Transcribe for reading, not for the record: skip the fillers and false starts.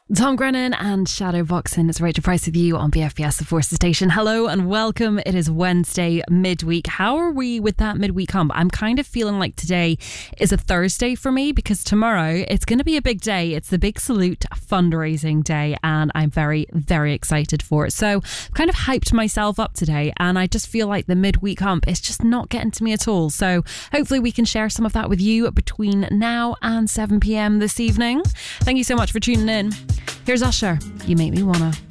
Tom Grennan and Shadow Boxing. It's Rachel Price with you on BFBS, the Forces Station. Hello and welcome. It is Wednesday midweek. How are we with that midweek hump? I'm kind of feeling like today is a Thursday for me because tomorrow it's going to be a big day. It's the Big Salute fundraising day and I'm very, very excited for it. So I've kind of hyped myself up today and I just feel like the midweek hump is just not getting to me at all. So hopefully we can share some of that with you between now and 7 p.m. this evening. Thank you so much for tuning in. Here's Usher, You Make Me Wanna.